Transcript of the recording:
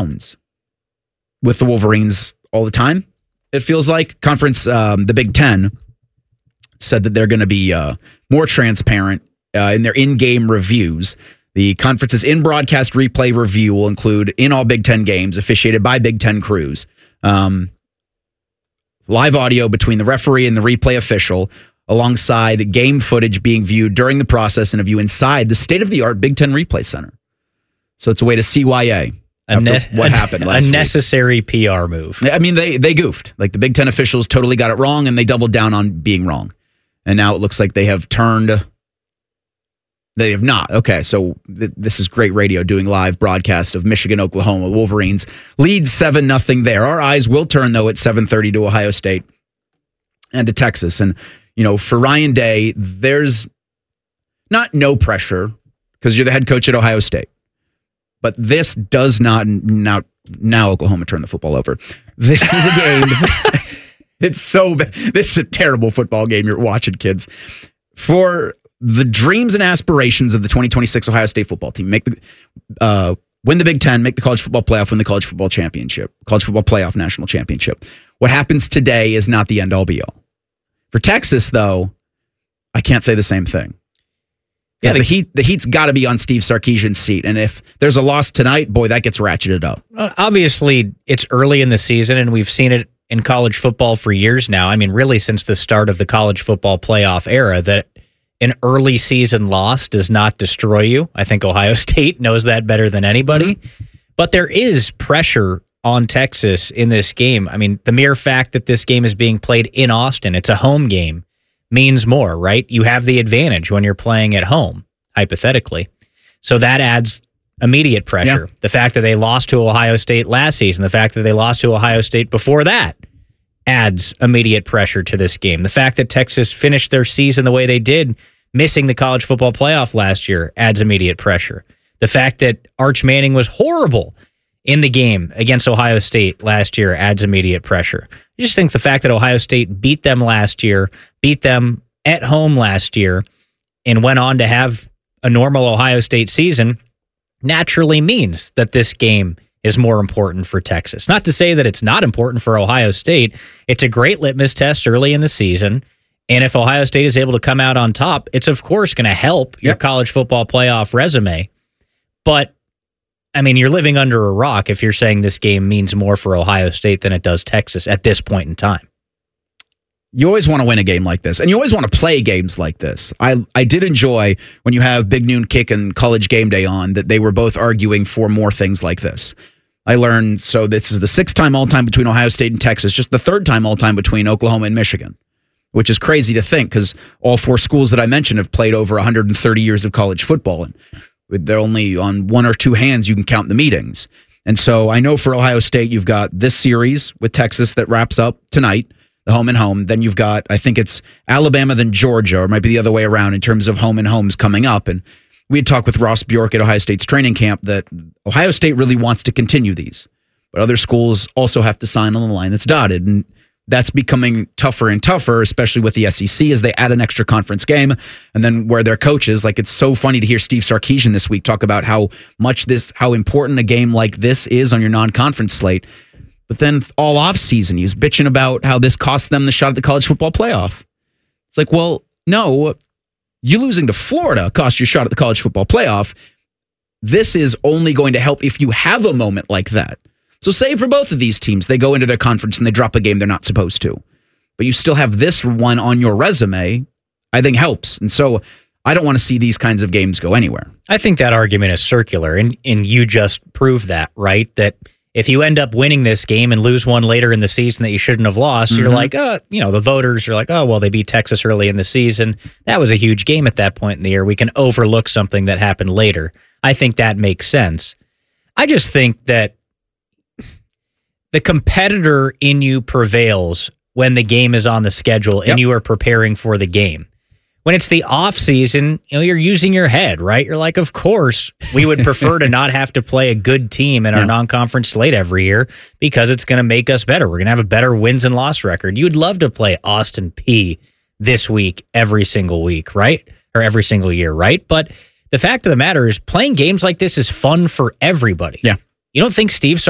downs with the Wolverines all the time. It feels like the Big Ten said that they're going to be more transparent in their in-game reviews. The conference's in-broadcast replay review will include in all Big Ten games officiated by Big Ten crews. Live audio between the referee and the replay official, alongside game footage being viewed during the process and a view inside the state-of-the-art Big Ten Replay Center. So it's a way to CYA what happened last week. A necessary PR move. I mean, they goofed. Like, the Big Ten officials totally got it wrong, and they doubled down on being wrong. And now it looks like they have turned... They have not. Okay, so this is great radio doing live broadcast of Michigan-Oklahoma. Wolverines lead 7-0 there. Our eyes will turn, though, at 7:30 to Ohio State and to Texas. And, you know, for Ryan Day, there's not no pressure because you're the head coach at Ohio State. But this does not... Now Oklahoma turned the football over. This is a game... It's so bad. This is a terrible football game you're watching, kids. For the dreams and aspirations of the 2026 Ohio State football team, win the Big Ten, make the college football playoff, win the college football championship, college football playoff national championship. What happens today is not the end all be all. For Texas, though, I can't say the same thing. Yeah, the heat's got to be on Steve Sarkisian's seat, and if there's a loss tonight, boy, that gets ratcheted up. Obviously, it's early in the season, and we've seen it in college football for years now. I mean, really since the start of the college football playoff era, that an early season loss does not destroy you. I think Ohio State knows that better than anybody. Mm-hmm. But there is pressure on Texas in this game. I mean, the mere fact that this game is being played in Austin, it's a home game, means more, right? You have the advantage when you're playing at home, hypothetically. So that adds immediate pressure. Yeah. The fact that they lost to Ohio State last season, the fact that they lost to Ohio State before that, adds immediate pressure to this game. The fact that Texas finished their season the way they did, missing the college football playoff last year, adds immediate pressure. The fact that Arch Manning was horrible in the game against Ohio State last year adds immediate pressure. I just think the fact that Ohio State beat them last year, beat them at home last year, and went on to have a normal Ohio State season naturally means that this game is more important for Texas. Not to say that it's not important for Ohio State. It's a great litmus test early in the season. And if Ohio State is able to come out on top, it's of course going to help your college football playoff resume. But, I mean, you're living under a rock if you're saying this game means more for Ohio State than it does Texas at this point in time. You always want to win a game like this, and you always want to play games like this. I did enjoy when you have Big Noon Kick and College Game Day on that they were both arguing for more things like this. I learned, so this is the 6th time all-time between Ohio State and Texas, just the 3rd time all-time between Oklahoma and Michigan, which is crazy to think because all 4 schools that I mentioned have played over 130 years of college football, and they're only on 1 or 2 hands you can count the meetings. And so I know for Ohio State, you've got this series with Texas that wraps up tonight, the home and home. Then you've got, I think it's Alabama, then Georgia, or it might be the other way around in terms of home and homes coming up. And we had talked with Ross Bjork at Ohio State's training camp that Ohio State really wants to continue these, but other schools also have to sign on the line that's dotted. And that's becoming tougher and tougher, especially with the SEC as they add an extra conference game. And then where their coaches, like, it's so funny to hear Steve Sarkisian this week talk about how important a game like this is on your non-conference slate. But then all off season, he was bitching about how this cost them the shot at the college football playoff. It's like, well, no, you losing to Florida cost you a shot at the college football playoff. This is only going to help if you have a moment like that. So say for both of these teams, they go into their conference and they drop a game they're not supposed to. But you still have this one on your resume, I think helps. And so I don't want to see these kinds of games go anywhere. I think that argument is circular, and you just proved that, right? That if you end up winning this game and lose one later in the season that you shouldn't have lost, you're like, the voters are like, oh, well, they beat Texas early in the season. That was a huge game at that point in the year. We can overlook something that happened later. I think that makes sense. I just think that the competitor in you prevails when the game is on the schedule and you are preparing for the game. When it's the off season, you're using your head, right? You're like, of course, we would prefer to not have to play a good team in our non-conference slate every year because it's going to make us better. We're going to have a better wins and loss record. You'd love to play Austin Peay this week, every single week, right? Or every single year, right? But the fact of the matter is playing games like this is fun for everybody. Yeah. You don't think Steve